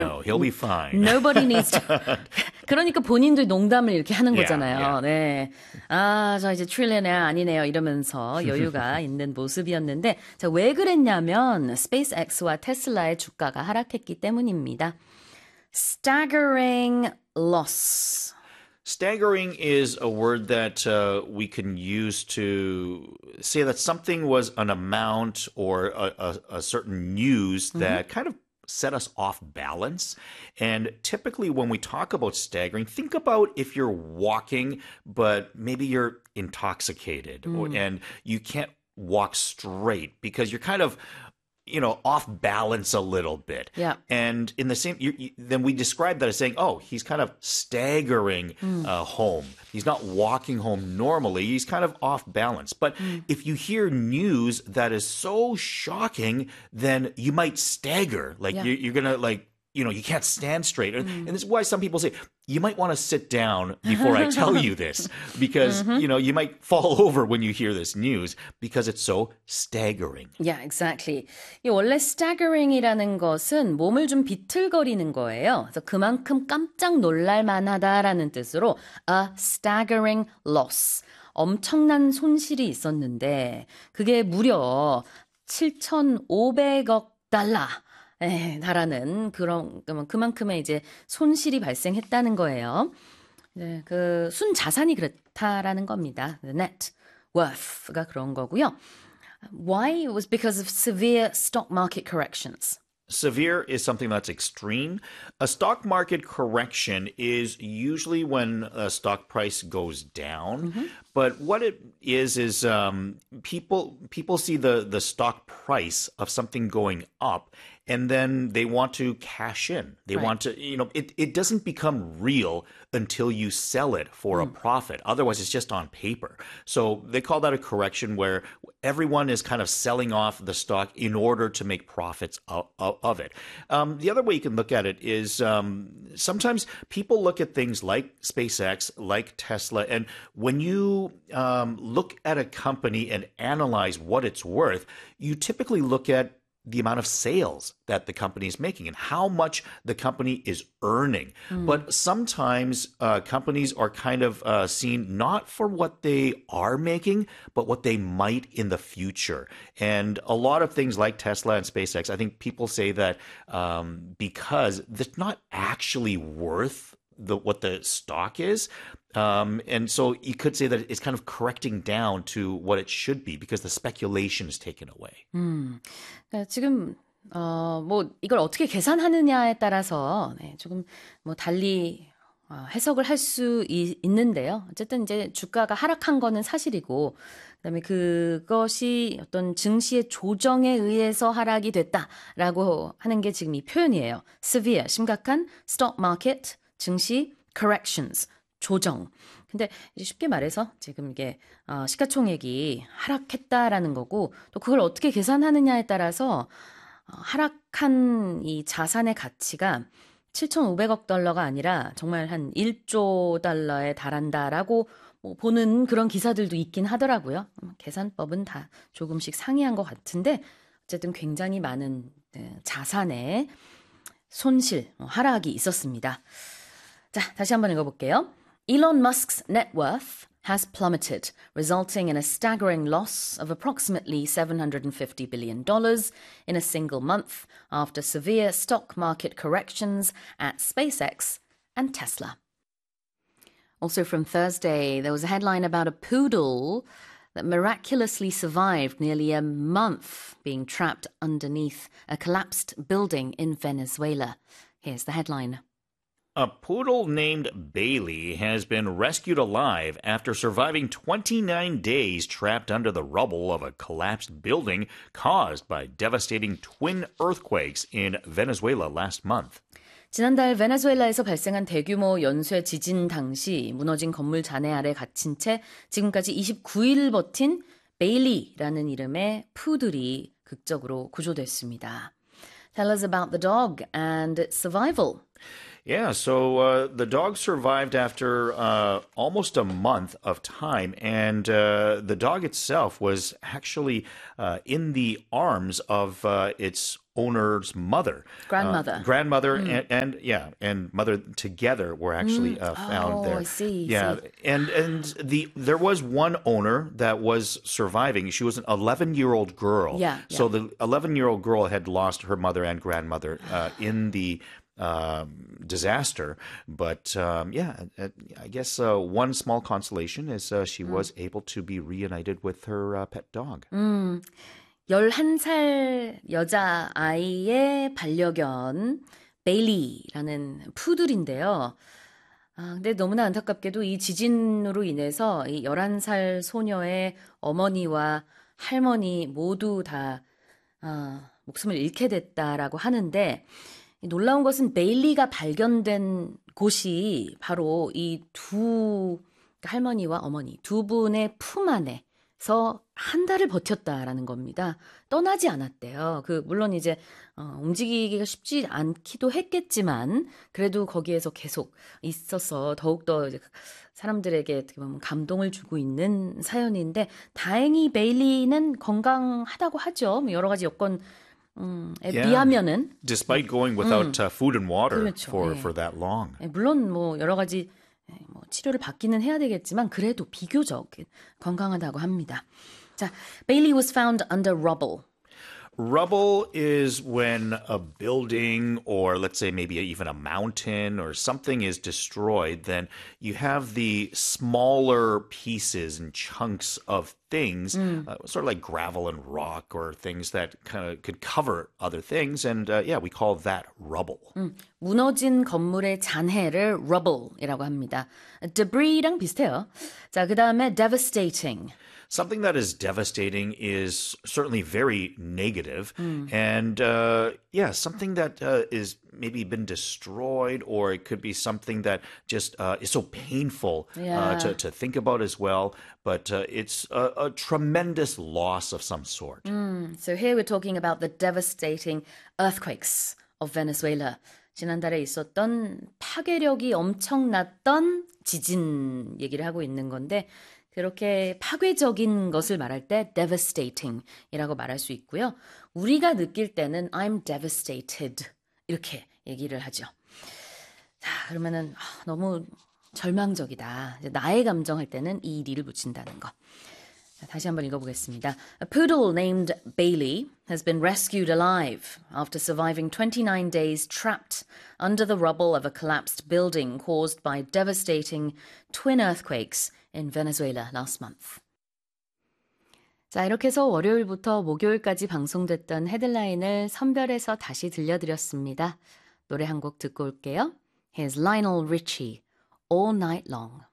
No, he'll be fine. Nobody needs to. 그러니까 본인도 농담을 이렇게 하는 Yeah, 거잖아요. yeah. 네. 아, 저 이제 트릴리언에 아니네요. 이러면서 여유가 있는 모습이었는데, 자, 왜 그랬냐면, 스페이스X와 테슬라의 주가가 하락했기 때문입니다. Staggering loss. Staggering is a word that we can use to say that something was an amount or a certain news that kind of set us off balance. And typically when we talk about staggering, think about if you're walking, but maybe you're intoxicated and you can't walk straight because you're kind of off balance a little bit. Yeah. And in the same, then we describe that as saying, oh, he's kind of staggering home. He's not walking home normally. He's kind of off balance. But if you hear news that is so shocking, then you might stagger. Like you're going to you can't stand straight. And this is why some people say, you might want to sit down before I tell you this because, you might fall over when you hear this news because it's so staggering. Yeah, exactly. 이 원래 staggering이라는 것은 몸을 좀 비틀거리는 거예요. 그래서 그만큼 깜짝 놀랄 만하다라는 뜻으로 a staggering loss. 엄청난 손실이 있었는데 그게 무려 7,500억 달러. 달하는 그만큼의 이제 손실이 발생했다는 거예요. 네, 그 순자산이 그렇다라는 겁니다. The net worth가 그런 거고요. Why? It was because of severe stock market corrections. Severe is something that's extreme. A stock market correction is usually when a stock price goes down. But what it is people see the stock price of something going up and then they want to cash in. They want to, it doesn't become real until you sell it for a profit. Otherwise, it's just on paper. So they call that a correction where everyone is kind of selling off the stock in order to make profits of it. The other way you can look at it is sometimes people look at things like SpaceX, like Tesla, and when you look at a company and analyze what it's worth, you typically look at the amount of sales that the company is making and how much the company is earning. But sometimes companies are kind of seen not for what they are making, but what they might in the future. And a lot of things like Tesla and SpaceX, I think people say that because it's not actually worth what the stock is. And so you could say that it's kind of correcting down to what it should be because the speculation is taken away. 그러니까 지금 이걸 어떻게 계산하느냐에 따라서 조금 달리 해석을 할 수 있는데요. 어쨌든 이제 주가가 하락한 거는 사실이고 그다음에 그것이 어떤 증시의 조정에 의해서 하락이 됐다라고 하는 게 지금 이 표현이에요. Severe, 심각한 stock market, 증시, corrections, 조정. 근데 이제 쉽게 말해서 지금 이게 시가총액이 하락했다라는 거고 또 그걸 어떻게 계산하느냐에 따라서 하락한 이 자산의 가치가 7,500억 달러가 아니라 정말 한 1조 달러에 달한다라고 보는 그런 기사들도 있긴 하더라고요. 계산법은 다 조금씩 상이한 것 같은데 어쨌든 굉장히 많은 자산의 손실, 하락이 있었습니다. 자, 다시 한번 읽어볼게요. Elon Musk's net worth has plummeted, resulting in a staggering loss of approximately $750 billion in a single month after severe stock market corrections at SpaceX and Tesla. Also from Thursday, there was a headline about a poodle that miraculously survived nearly a month being trapped underneath a collapsed building in Venezuela. Here's the headline. A poodle named Bailey has been rescued alive after surviving 29 days trapped under the rubble of a collapsed building caused by devastating twin earthquakes in Venezuela last month. 지난달 베네수엘라에서 발생한 대규모 연쇄 지진 당시 무너진 건물 잔해 아래 갇힌 채 지금까지 29일 버틴 베일리라는 이름의 푸들이 극적으로 구조됐습니다. Tell us about the dog and its survival. Yeah, so the dog survived after almost a month of time, and the dog itself was actually in the arms of its owner's mother. Grandmother. Grandmother and mother together were actually found Oh, there. I see. Yeah, and there was one owner that was surviving. She was an 11-year-old girl. Yeah, So yeah. the 11-year-old girl had lost her mother and grandmother in the disaster. But I guess one small consolation is she was able to be reunited with her pet dog. 11살 여자아이의 반려견 베일리라는 푸들인데요. 근데 너무나 안타깝게도 이 지진으로 인해서 이 11살 소녀의 어머니와 할머니 모두 다 목숨을 잃게 됐다라고 하는데 이 놀라운 것은 베일리가 발견된 곳이 바로 이 할머니와 어머니 두 분의 품 안에서 한 달을 버텼다라는 겁니다. 떠나지 않았대요. 물론 이제 움직이기가 쉽지 않기도 했겠지만 그래도 거기에서 계속 있어서 더욱더 이제 사람들에게 어떻게 보면 감동을 주고 있는 사연인데 다행히 베일리는 건강하다고 하죠. 여러 가지 여건에 비하면은 Despite going without food and water 그렇죠. for that long. 물론 뭐 여러 가지 치료를 받기는 해야 되겠지만 그래도 비교적 건강하다고 합니다. 자, Bailey was found under rubble. Rubble is when a building or let's say maybe even a mountain or something is destroyed, then you have the smaller pieces and chunks of things, sort of like gravel and rock or things that kind of could cover other things. And we call that rubble. 무너진 건물의 잔해를 rubble이라고 합니다. debris랑 비슷해요. 자, 그 다음에 devastating. Something that is devastating is certainly very negative. And something that is maybe been destroyed, or it could be something that just is so painful to think about as well. But it's a tremendous loss of some sort. So here we're talking about the devastating earthquakes of Venezuela. 지난달에 있었던 파괴력이 엄청났던 지진 얘기를 하고 있는 건데 그렇게 파괴적인 것을 말할 때 devastating이라고 말할 수 있고요. 우리가 느낄 때는 I'm devastated 이렇게 얘기를 하죠. 자, 그러면은 너무 절망적이다. 나의 감정 할 때는 ed를 붙인다는 거. 자, 다시 한번 읽어보겠습니다. A poodle named Bailey has been rescued alive after surviving 29 days trapped under the rubble of a collapsed building caused by devastating twin earthquakes in Venezuela last month. 자, 이렇게 해서 월요일부터 목요일까지 방송됐던 헤드라인을 선별해서 다시 들려드렸습니다. 노래 한 곡 듣고 올게요. Here's Lionel Richie, All Night Long.